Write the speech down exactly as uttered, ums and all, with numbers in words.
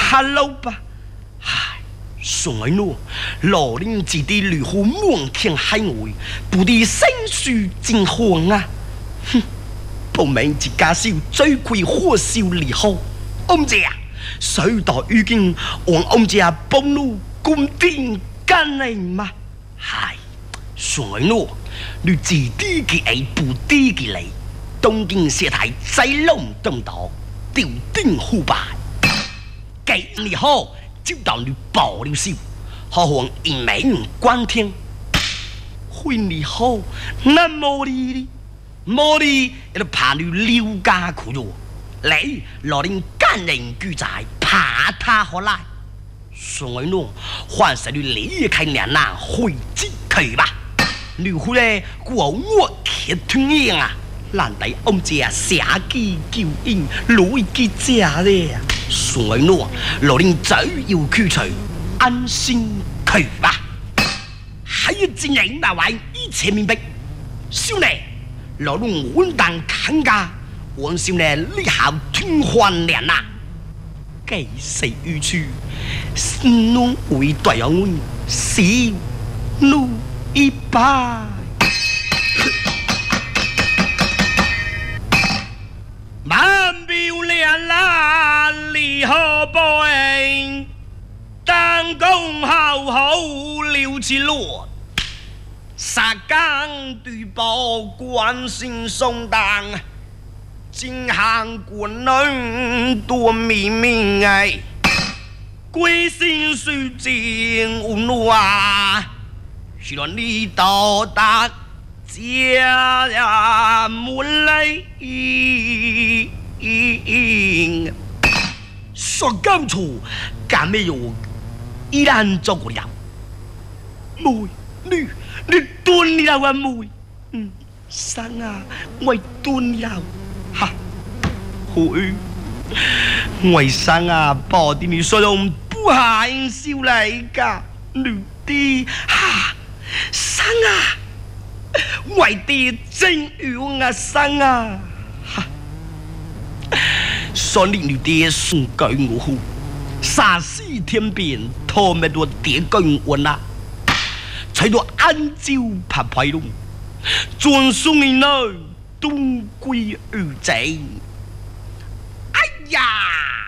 哈喽吧。唉，son ấy nữa, lò linh chỉ đi lùi hồ muôn thiên hai người,不敌生疏真慌啊！哼，不明一家少最贵火烧离好，ông già，水稻已經往ông già幫路供電干嚟嘛？係son ấy nữa，你自己嘅愛不敵嘅嚟，東京社台再龍東道，吊頂腐敗，幾年後就當你爆了手，何況一命關天，會你後那麼哩？莫哩，要怕你溜家苦咗，你攞啲奸人巨仔怕他何來？所以呢，還是你離開娘那回之去吧。你回來過我鐵團樣啊，難得ông già寫機救應，攞機家咧。所以呢，攞啲嘴要驅除，安心去吧。還有真人那位一切明白，兄弟。老龍穩當砍價，我少呢你好聽還連呐，幾時遇處，心中會對我小怒一拜。萬表連啦，離合背，當公好好留起落。沙崗對寶關心送當，金行官人多秘密哎，歸心水晶無怒啊，希望你到達家門來。說咁錯，幹咩用？依然做過了，妹女。你斷了啊妹，嗯，生啊，我斷了，哈，會，我生啊，保啲你說用不限少嚟噶，你啲哈，生啊，我啲真用啊生啊，哈，所以你啲送給我，殺死天邊，拖咩多點跟我啦。才到安照拍牌龍，轉送你呢東歸而正。哎呀！